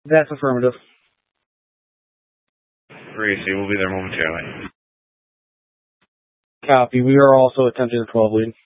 That's affirmative. Gracie, we'll be there momentarily. Copy. We are also attempting a 12 lead.